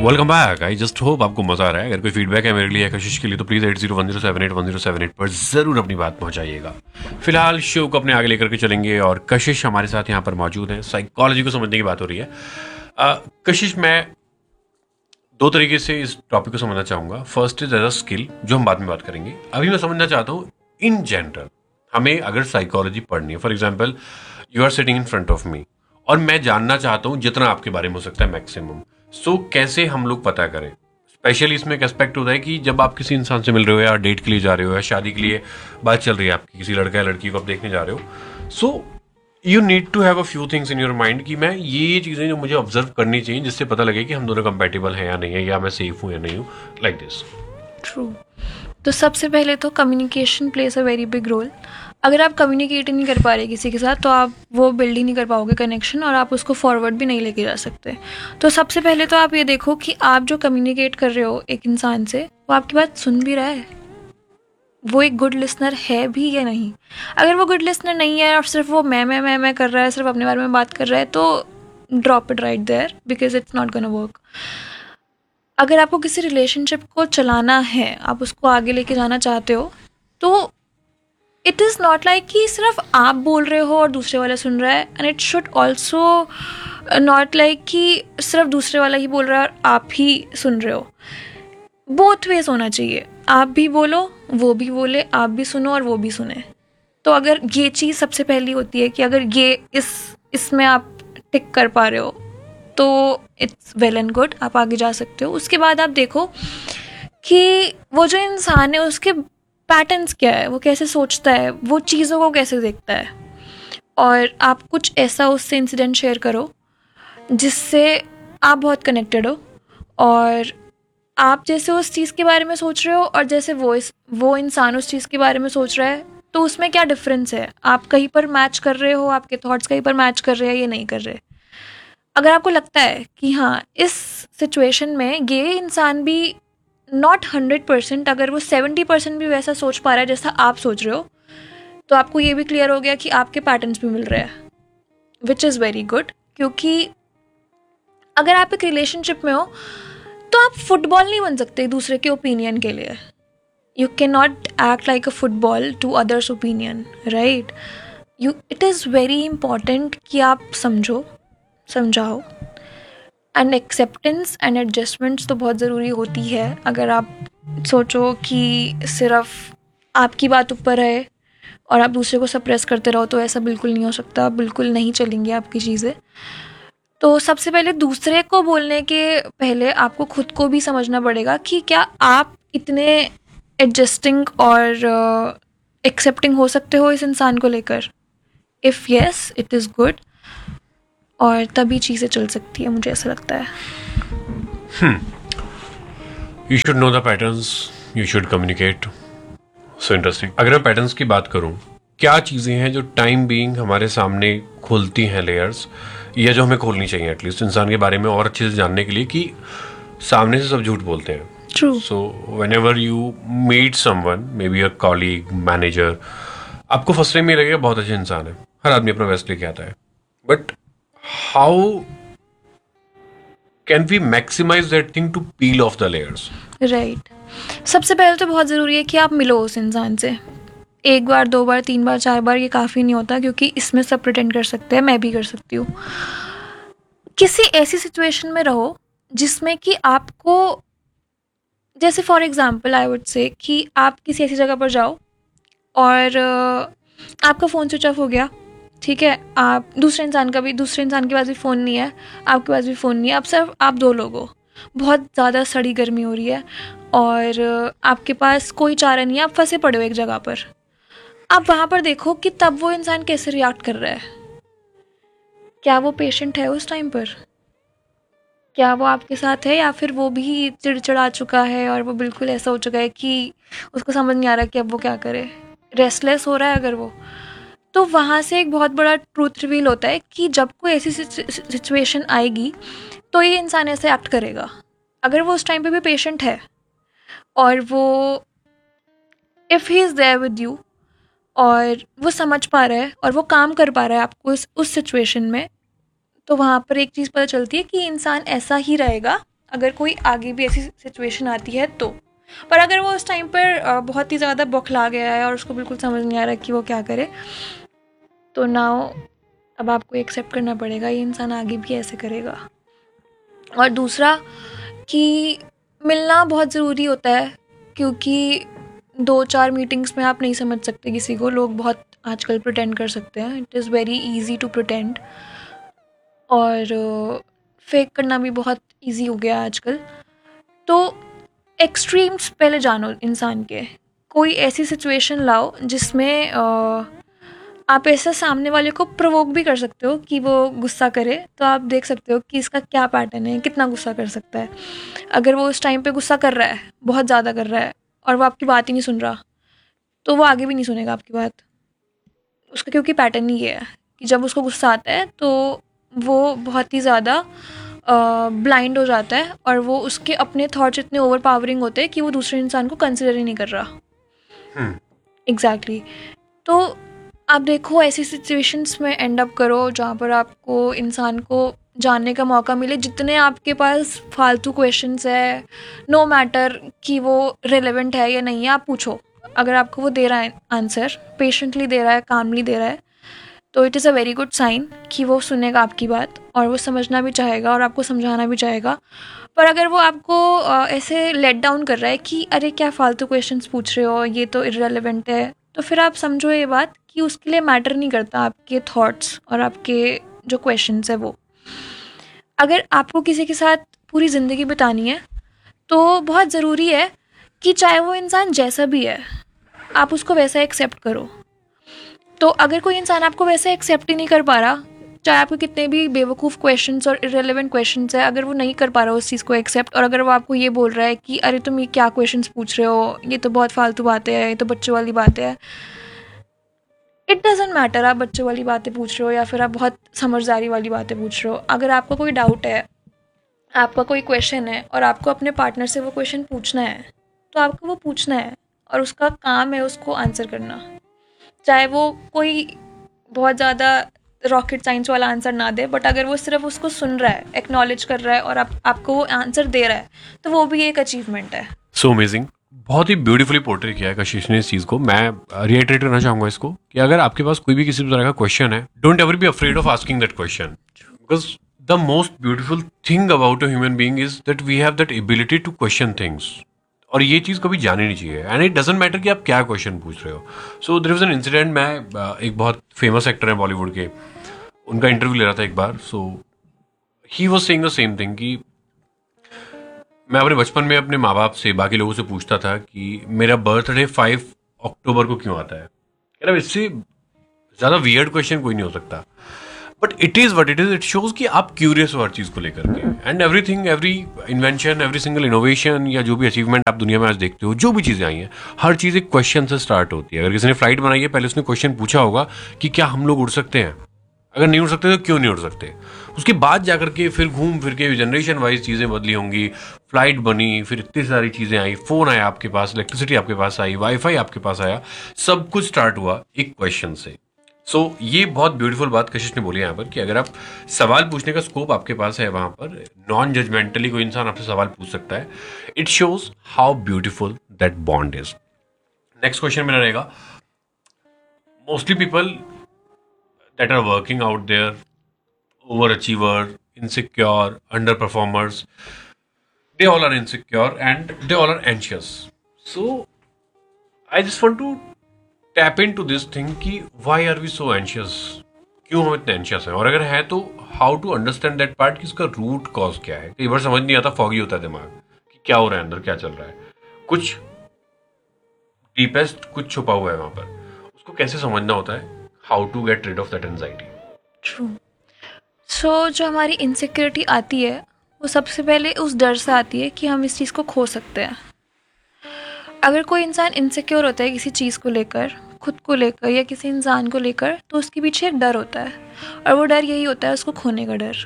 Welcome back. I just hope आपको मजा आ रहा है। अगर कोई फीडबैक है मेरे लिए या कशिश के लिए तो प्लीज 8010781078 पर जरूर अपनी बात पहुंचाइएगा। फिलहाल शो को अपने आगे लेकर के चलेंगे और कशिश हमारे साथ यहाँ पर मौजूद है। साइकोलॉजी को समझने की बात हो रही है। कशिश, मैं दो तरीके से इस टॉपिक को समझना चाहूंगा। First is as a skill, जो हम बाद में बात करेंगे। अभी मैं समझना चाहता हूँ इन जनरल, हमें अगर साइकोलॉजी पढ़नी है, for example you are sitting in front of me और मैं जानना चाहता हूँ जितना आपके बारे में हो सकता है मैक्सिमम, सो कैसे हम लोग पता करें। स्पेशली इसमें एक एस्पेक्ट होता है कि जब आप किसी इंसान से मिल रहे हो या डेट के लिए जा रहे हो या शादी के लिए बात चल रही है आपकी, किसी लड़का या लड़की को आप देखने जा रहे हो, so you need to have a few things in your mind कि मैं ये चीज़ें जो मुझे ऑब्जर्व करनी चाहिए जिससे पता लगे कि हम दोनों कंपेटेबल हैं या नहीं है, या मैं सेफ हूँ या नहीं हूँ, लाइक दिस। ट्रू। तो सबसे पहले तो communication place a very big role. अगर आप कम्युनिकेट ही नहीं कर पा रहे किसी के साथ तो आप वो बिल्ड ही नहीं कर पाओगे कनेक्शन, और आप उसको फॉरवर्ड भी नहीं लेके जा सकते। तो सबसे पहले तो आप ये देखो कि आप जो कम्युनिकेट कर रहे हो एक इंसान से, वो आपकी बात सुन भी रहा है, वो एक गुड लिसनर है भी या नहीं। अगर वो गुड लिसनर नहीं है और सिर्फ वो मैं कर रहा है, सिर्फ अपने बारे में बात कर रहा है, तो drop it right there, because it's not gonna work. अगर आपको किसी रिलेशनशिप को चलाना है, आप उसको आगे लेके जाना चाहते हो, तो इट इज़ नॉट लाइक कि सिर्फ आप बोल रहे हो और दूसरे वाला सुन रहा है, and it should also not like कि सिर्फ दूसरे वाला ही बोल रहा है और आप ही सुन रहे हो। बोथ वेज होना चाहिए, आप भी बोलो, वो भी बोले, आप भी सुनो और वो भी सुने। तो अगर ये चीज़ सबसे पहली होती है कि अगर ये इसमें आप टिक कर पा रहे हो तो इट्स वेल एंड गुड, आप आगे जा सकते हो। उसके बाद आप देखो कि वो जो इंसान है उसके पैटर्न्स क्या है, वो कैसे सोचता है, वो चीज़ों को कैसे देखता है, और आप कुछ ऐसा उससे इंसिडेंट शेयर करो जिससे आप बहुत कनेक्टेड हो, और आप जैसे उस चीज़ के बारे में सोच रहे हो और जैसे वो इंसान उस चीज़ के बारे में सोच रहा है, तो उसमें क्या डिफरेंस है, आप कहीं पर मैच कर रहे हो, आपके थॉट्स कहीं पर मैच कर रहे हैं, ये नहीं कर रहे। अगर आपको लगता है कि हाँ इस सिचुएशन में ये इंसान भी नॉट 100%, अगर वो 70% भी वैसा सोच पा रहा है जैसा आप सोच रहे हो, तो आपको ये भी क्लियर हो गया कि आपके पैटर्न्स भी मिल रहे हैं, विच इज़ वेरी गुड। क्योंकि अगर आप एक रिलेशनशिप में हो तो आप फुटबॉल नहीं बन सकते दूसरे के ओपिनियन के लिए। You can not act like a football to others opinion, right. It is very important कि आप समझाओ, एंड एक्सेप्टेंस एंड एडजस्टमेंट्स तो बहुत ज़रूरी होती है। अगर आप सोचो कि सिर्फ आपकी बात ऊपर है और आप दूसरे को सप्रेस करते रहो, तो ऐसा बिल्कुल नहीं हो सकता, बिल्कुल नहीं चलेंगी आपकी चीज़ें। तो सबसे पहले दूसरे को बोलने के पहले आपको खुद को भी समझना पड़ेगा कि क्या आप इतने एडजस्टिंग और एक्सेप्टिंग हो सकते हो इस इंसान को लेकर। If yes, it is good, और तभी चीज़ें चल सकती है, मुझे ऐसा लगता है। You should know the patterns, you should communicate. So interesting. अगर मैं पैटर्न्स की बात करूं, क्या चीज़ें हैं जो टाइम बीइंग हमारे सामने खोलती हैं लेयर्स, या जो हमें खोलनी चाहिए एटलीस्ट इंसान के बारे में और अच्छे से जानने के लिए, कि सामने से सब झूठ बोलते हैं। True. So when ever you meet someone, may be a colleague, manager, आपको फर्स्ट टाइम ये लगेगा बहुत अच्छा इंसान है, हर आदमी अपना बेस्ट लेके आता है, but how can we maximise that thing to peel of the layers. Right. सबसे पहले तो बहुत ज़रूरी है कि आप मिलो उस इंसान से, एक बार, दो बार, तीन बार, चार बार, ये काफ़ी नहीं होता, क्योंकि इसमें सब प्रिटेंड कर सकते हैं, मैं भी कर सकती हूँ। किसी ऐसी सिचुएशन में रहो जिसमें कि आपको, जैसे for example I would say कि आप किसी ऐसी जगह पर जाओ और आपका फ़ोन स्विच ऑफ हो गया, ठीक है, आप दूसरे इंसान के पास भी फ़ोन नहीं है, आपके पास भी फ़ोन नहीं है, आप दो लोग हो, बहुत ज़्यादा सड़ी गर्मी हो रही है और आपके पास कोई चारा नहीं है, आप फंसे पड़े हो एक जगह पर। आप वहाँ पर देखो कि तब वो इंसान कैसे रिएक्ट कर रहा है। क्या वो पेशेंट है उस टाइम पर, क्या वो आपके साथ है, या फिर वो भी चिड़चिड़ा चुका है और वो बिल्कुल ऐसा हो चुका है कि उसको समझ नहीं आ रहा कि अब वो क्या करे, रेस्टलेस हो रहा है अगर वो। तो वहाँ से एक बहुत बड़ा ट्रूथ रिवील होता है कि जब कोई ऐसी सिचुएशन आएगी तो ये इंसान ऐसे एक्ट करेगा। अगर वो उस टाइम पे भी पेशेंट है और वो, if he is there with you, और वो समझ पा रहा है और वो काम कर पा रहा है आपको उस सिचुएशन में, तो वहाँ पर एक चीज़ पता चलती है कि इंसान ऐसा ही रहेगा अगर कोई आगे भी ऐसी सिचुएशन आती है तो। पर अगर वो उस टाइम पर बहुत ही ज़्यादा बौखला गया है और उसको बिल्कुल समझ नहीं आ रहा कि वो क्या करे, तो नाउ अब आपको एक्सेप्ट करना पड़ेगा ये इंसान आगे भी ऐसे करेगा। और दूसरा कि मिलना बहुत ज़रूरी होता है, क्योंकि 2-4 मीटिंग्स में आप नहीं समझ सकते किसी को। लोग बहुत आजकल प्रिटेंड कर सकते हैं, it is very easy to pretend, और फेक करना भी बहुत इजी हो गया आजकल। तो एक्सट्रीम्स पहले जानो इंसान के। कोई ऐसी सिचुएशन लाओ जिसमें आप ऐसा सामने वाले को प्रोवोक भी कर सकते हो कि वो गुस्सा करे, तो आप देख सकते हो कि इसका क्या पैटर्न है, कितना गुस्सा कर सकता है। अगर वो उस टाइम पे गुस्सा कर रहा है, बहुत ज़्यादा कर रहा है, और वो आपकी बात ही नहीं सुन रहा, तो वो आगे भी नहीं सुनेगा आपकी बात। उसका क्योंकि पैटर्न ही ये है कि जब उसको गुस्सा आता है तो वो बहुत ही ज़्यादा ब्लाइंड हो जाता है, और वो उसके अपने थॉट्स इतने ओवर पावरिंग होते हैं कि वो दूसरे इंसान को कंसिडर ही नहीं कर रहा। एग्जैक्टली। तो आप देखो ऐसी सिचुएशंस में एंड अप करो जहाँ पर आपको इंसान को जानने का मौका मिले। जितने आपके पास फालतू क्वेश्चंस है, नो मैटर कि वो रिलेवेंट है या नहीं है, आप पूछो। अगर आपको वो दे रहा है आंसर, पेशेंटली दे रहा है, कामली दे रहा है, तो it is a very good sign कि वो सुनेगा आपकी बात और वो समझना भी चाहेगा और आपको समझाना भी चाहेगा। पर अगर वो आपको ऐसे लेट डाउन कर रहा है कि अरे क्या फालतू क्वेश्चंस पूछ रहे हो, ये तो इररेलेवेंट है, तो फिर आप समझो ये बात कि उसके लिए मैटर नहीं करता आपके थॉट्स और आपके जो क्वेश्चंस है वो। अगर आपको किसी के साथ पूरी ज़िंदगी बितानी है तो बहुत ज़रूरी है कि चाहे वो इंसान जैसा भी है, आप उसको वैसा एक्सेप्ट करो। तो अगर कोई इंसान आपको वैसे एक्सेप्ट ही नहीं कर पा रहा, चाहे आपके कितने भी बेवकूफ़ क्वेश्चंस और इररेलेवेंट क्वेश्चंस है, अगर वो नहीं कर पा रहा उस चीज़ को एक्सेप्ट, और अगर वो आपको ये बोल रहा है कि अरे तुम ये क्या क्वेश्चंस पूछ रहे हो, ये तो बहुत फालतू बातें हैं, ये तो बच्चों वाली बातें हैं, इट डजेंट मैटर आप बच्चों वाली बातें पूछ रहे हो या फिर आप बहुत समझदारी वाली बातें पूछ रहे हो। अगर आपको कोई डाउट है, आपका कोई क्वेश्चन है और आपको अपने पार्टनर से वो क्वेश्चन पूछना है, तो आपको वो पूछना है और उसका काम है उसको आंसर करना। चाहे वो कोई बहुत ज़्यादा रॉकेट साइंस वाला आंसर ना दे, बट अगर वो सिर्फ उसको सुन रहा है, एक्नॉलेज कर रहा है और आपको वो आंसर दे रहा है, तो वो भी एक अचीवमेंट है। So amazing. बहुत ही ब्यूटीफुली पोर्ट्रे किया है कशिश ने इस चीज़ को। मैं रिएटरेट करना चाहूंगा इसको कि अगर आपके पास कोई भी किसी भी तरह का क्वेश्चन है, don't ever be afraid of asking that question, because the most beautiful thing about a human being is that we have that ability to question things. और ये चीज़ कभी जानी नहीं चाहिए, एंड इट डजेंट मैटर कि आप क्या क्वेश्चन पूछ रहे हो। So there was an incident. मैं एक बहुत फेमस एक्टर है बॉलीवुड के, उनका इंटरव्यू ले रहा था एक बार। सो he was saying the same thing कि मैं अपने बचपन में अपने माँ बाप से, बाकी लोगों से पूछता था कि मेरा बर्थडे 5 अक्टूबर को क्यों आता है। कह रहा इससे ज़्यादा वियर्ड क्वेश्चन कोई नहीं हो सकता, but it is what it is. It shows कि आप क्यूरियस हो हर चीज़ को लेकर के। And everything, every invention, every single innovation या जो भी अचीवमेंट आप दुनिया में आज देखते हो, जो भी चीज़ें आई हैं, हर चीज़ एक क्वेश्चन से स्टार्ट होती है। अगर किसी ने फ्लाइट बनाई है, पहले उसने क्वेश्चन पूछा होगा कि क्या हम लोग उड़ सकते हैं, अगर नहीं उड़ सकते तो क्यों नहीं उड़ सकते। उसके बाद जाकर के फिर घूम फिर के जनरेशन वाइज चीज़ें बदली होंगी, फ्लाइट बनी, फिर इतनी सारी चीज़ें आई, फ़ोन आया आपके पास, इलेक्ट्रिसिटी आपके पास आई, वाईफाई आपके पास आया, सब कुछ स्टार्ट हुआ एक क्वेश्चन से। सो ये बहुत ब्यूटीफुल बात कशिश ने बोली यहाँ पर कि अगर आप सवाल पूछने का स्कोप आपके पास है, वहाँ पर नॉन जजमेंटली कोई इंसान आपसे सवाल पूछ सकता है। It shows how beautiful that bond is. Next question मेरा रहेगा, mostly people that are working out there, overachiever, insecure, underperformers, they all are insecure and they all are anxious. So I just want to tap into this thing कि why are we so anxious, क्यों हम इतने anxious हैं, और अगर है तो how to understand that part कि इसका root cause क्या है। कई बार समझ नहीं आता, foggy होता है दिमाग कि क्या हो रहा है अंदर, क्या चल रहा है, कुछ डीपेस्ट कुछ छुपा हुआ है वहां पर, उसको कैसे समझना होता है, how to get rid of that anxiety. True. सो जो हमारी इनसिक्योरिटी आती है वो सबसे पहले उस डर से आती है कि हम इस चीज़ को खो सकते हैं। अगर कोई इंसान इनसिक्योर होता है किसी चीज़ को लेकर, खुद को लेकर या किसी इंसान को लेकर, तो उसके पीछे एक डर होता है, और वो डर यही होता है उसको खोने का डर।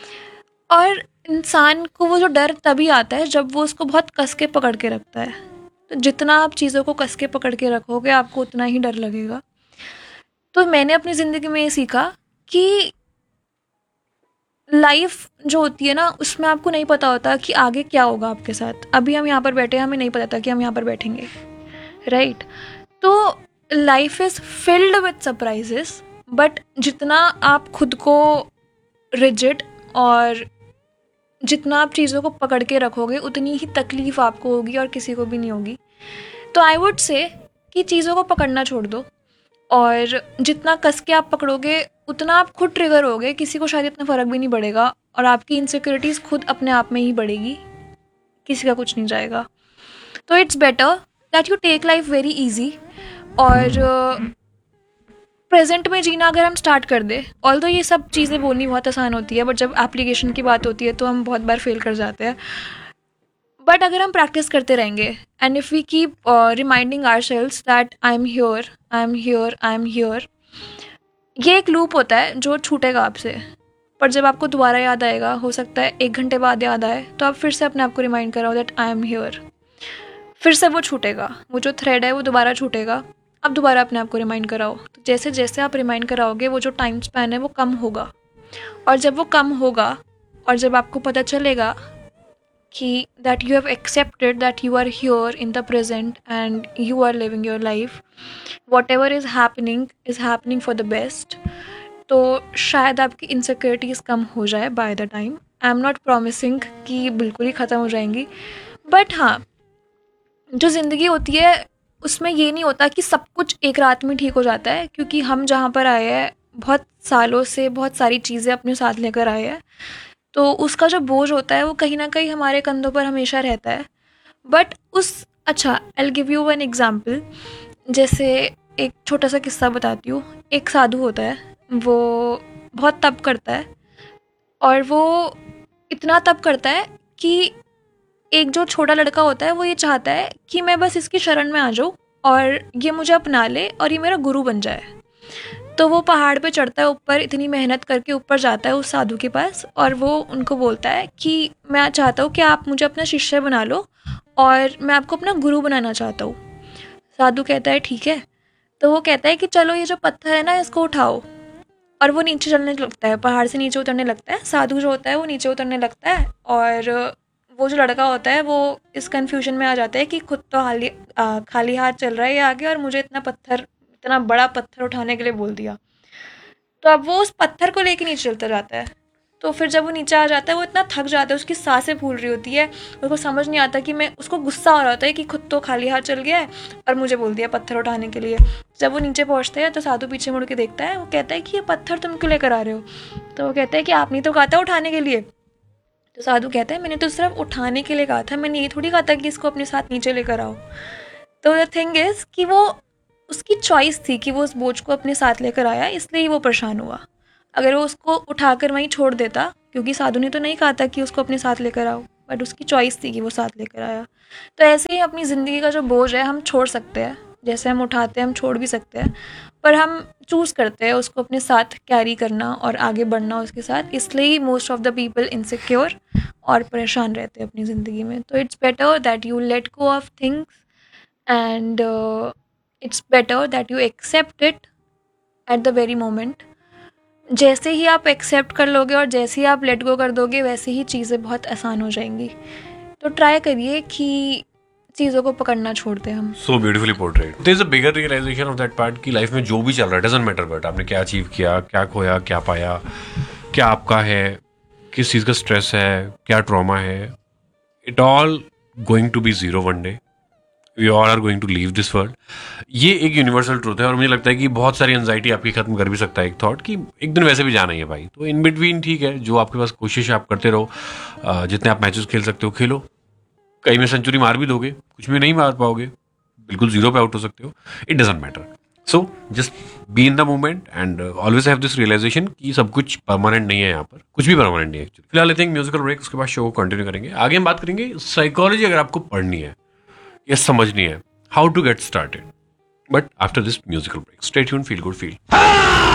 और इंसान को वो जो डर तभी आता है जब वो उसको बहुत कस के पकड़ के रखता है। तो जितना आप चीज़ों को कस के पकड़ के रखोगे, आपको उतना ही डर लगेगा। तो मैंने अपनी ज़िंदगी में ये सीखा कि लाइफ जो होती है ना, उसमें आपको नहीं पता होता कि आगे क्या होगा आपके साथ। अभी हम यहाँ पर बैठे हैं, हमें नहीं पता था कि हम यहाँ पर बैठेंगे, राइट? तो life is filled with surprises, but जितना आप खुद को रिजिड और जितना आप चीज़ों को पकड़ के रखोगे, उतनी ही तकलीफ़ आपको होगी और किसी को भी नहीं होगी। तो आई वुड से कि चीज़ों को पकड़ना छोड़ दो, और जितना कस के आप पकड़ोगे उतना आप खुद ट्रिगर होगे, किसी को शायद इतना फ़र्क भी नहीं पड़ेगा, और आपकी इनसिक्योरिटीज़ खुद अपने आप में ही बढ़ेगी, किसी का कुछ नहीं जाएगा। तो it's better that you take life very easy, और प्रेजेंट में जीना अगर हम स्टार्ट कर दे, ऑल्दो ये सब चीज़ें बोलनी बहुत आसान होती है, बट जब एप्लीकेशन की बात होती है तो हम बहुत बार फेल कर जाते हैं। बट अगर हम प्रैक्टिस करते रहेंगे, and if we keep reminding ourselves that I am here, I am here, I am here, ये एक लूप होता है जो छूटेगा आपसे। पर जब आपको दोबारा याद आएगा, हो सकता है 1 घंटे बाद याद आए, तो आप फिर से अपने आप को रिमाइंड कराओ दैट आई एम हियर। फिर से वो छूटेगा, वो जो थ्रेड है वो दोबारा छूटेगा, अब दोबारा अपने आप को रिमाइंड कराओ। तो जैसे जैसे आप रिमाइंड कराओगे, वो जो टाइम स्पैन है वो कम होगा, और जब वो कम होगा और जब आपको पता चलेगा कि that you have accepted that you are here in the present and you are living your life, what ever is happening for the best, तो शायद आपकी इनसिक्योरिटीज़ कम हो जाए by the time. I am not promising कि बिल्कुल ही ख़त्म हो जाएंगी, बट हाँ, जो ज़िंदगी होती है उसमें ये नहीं होता कि सब कुछ एक रात में ठीक हो जाता है, क्योंकि हम जहाँ पर आए हैं बहुत सालों से बहुत सारी चीज़ें अपने साथ लेकर आए हैं, तो उसका जो बोझ होता है वो कहीं ना कहीं हमारे कंधों पर हमेशा रहता है। बट अच्छा, I will give you an example. जैसे एक छोटा सा किस्सा बताती हूँ। एक साधु होता है, वो बहुत तप करता है, और वो इतना तप करता है कि एक जो छोटा लड़का होता है वो ये चाहता है कि मैं बस इसकी शरण में आ जाऊँ और ये मुझे अपना ले और ये मेरा गुरु बन जाए। तो वो पहाड़ पे चढ़ता है ऊपर, इतनी मेहनत करके ऊपर जाता है उस साधु के पास, और वो उनको बोलता है कि मैं चाहता हूँ कि आप मुझे अपना शिष्य बना लो और मैं आपको अपना गुरु बनाना चाहता हूँ। साधु कहता है ठीक है। तो वो कहता है कि चलो ये जो पत्थर है ना, इसको उठाओ, और वो नीचे चलने लगता है, पहाड़ से नीचे उतरने लगता है। साधु जो होता है वो नीचे उतरने लगता है, और वो जो लड़का होता है वो इस कन्फ्यूजन में आ जाता है कि खुद तो खाली हाथ चल रहा है ये आगे, और मुझे इतना बड़ा पत्थर उठाने के लिए बोल दिया। तो अब वो उस पत्थर को लेके नीचे चलता जाता है। तो फिर जब वो नीचे आ जाता है, वो इतना थक जाता है, उसकी सांसें फूल रही होती है, उसको समझ नहीं आता कि उसको गुस्सा हो रहा होता है कि खुद तो खाली हाथ चल गया है और मुझे बोल दिया पत्थर उठाने के लिए। जब वो नीचे पहुंचते हैं तो साधु पीछे मुड़ के देखता है, वो कहता है कि ये पत्थर तुम क्यों लेकर आ रहे हो? तो वो कहता है कि आपने तो कहा था उठाने के लिए। तो साधु कहता है मैंने तो सिर्फ उठाने के लिए कहा था, मैंने ये थोड़ी कहा था कि इसको अपने साथ नीचे लेकर आओ। तो द थिंग इज़ कि वो उसकी चॉइस थी कि वो उस बोझ को अपने साथ लेकर आया, इसलिए ही वो परेशान हुआ। अगर वो उसको उठाकर वहीं छोड़ देता, क्योंकि साधु ने तो नहीं कहा था कि उसको अपने साथ लेकर आओ, बट उसकी चॉइस थी कि वो साथ लेकर आया। तो ऐसे ही अपनी ज़िंदगी का जो बोझ है हम छोड़ सकते हैं, जैसे हम उठाते हैं हम छोड़ भी सकते हैं, पर हम चूज़ करते हैं उसको अपने साथ कैरी करना और आगे बढ़ना उसके साथ। इसलिए most of the people insecure और परेशान रहते हैं अपनी ज़िंदगी में। तो it's better that you let go of things, and it's better that you accept it at the very moment. जैसे ही आप एक्सेप्ट कर लोगे और जैसे ही आप लेट गो कर दोगे, वैसे ही चीज़ें बहुत आसान हो जाएंगी। तो ट्राई करिए कि चीज़ों को पकड़ना छोड़ दें हम। सो beautifully portrait. There is a bigger realisation of that part कि लाइफ में जो भी चल रहा है डजंट मैटर, बट आपने क्या अचीव किया, क्या खोया, क्या पाया, क्या आपका है, किस चीज़ का स्ट्रेस है, क्या ट्रॉमा है, it all going to be zero one day. We all are going to leave this world. ये एक यूनिवर्सल ट्रूथ है, और मुझे लगता है कि बहुत सारी एंजाइटी आपकी खत्म कर भी सकता है एक थॉट कि एक दिन वैसे भी जाना ही है भाई। तो इन बिटवीन ठीक है, जो आपके पास कोशिश आप करते रहो, जितने आप मैचेस खेल सकते हो खेलो। कहीं में सेंचुरी मार भी दोगे, कुछ भी नहीं मार पाओगे, बिल्कुल जीरो पे आउट हो सकते हो, it doesn't matter. So just be in the moment and always have this realisation कि सब कुछ परमानेंट नहीं है, यहाँ पर कुछ भी परमानेंट नहीं है एक्चुअली। फिलहाल आई थिंक म्यूजिकल ब्रेक, उसके बाद शो को कंटिन्यू करेंगे। आगे हम बात करेंगे साइकोलॉजी अगर आपको पढ़नी है या समझनी है, how to get started, but after this musical break. Stay tuned, feel good feel.